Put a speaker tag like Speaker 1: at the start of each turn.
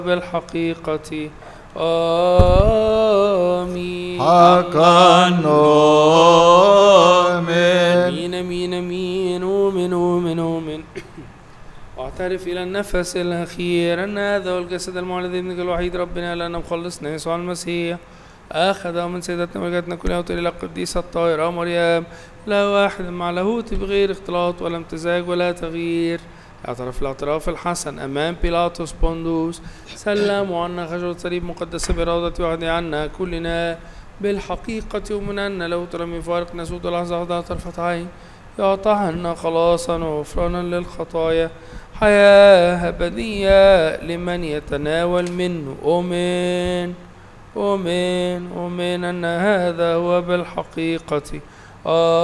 Speaker 1: بالحقيقة آمين.
Speaker 2: حقا نؤمن.
Speaker 1: أمين أمين أؤمن واعترف إلى النفس الأخير أن هذا هو الجسد المعلن ابنك الوحيد ربنا لنا مخلصنا يسوع المسيح أخذه من سيدتنا وجدتنا كلها وطير إلى القديسة الطاهرة مريم لا واحد مع لاهوت بغير اختلاط ولا امتزاج ولا تغيير. اعترف الاعتراف الحسن أمام بيلاطس بندوس سلموا عنا خشبة صليب مقدسة بإرادة وعد عنا كلنا بالحقيقة ومن أن لو لم يفارق نسود لحظة طرفة عين يعطى عنا خلاصا وغفرانا للخطايا حياة أبدية لمن يتناول منه. أؤمن أن هذا هو بالحقيقة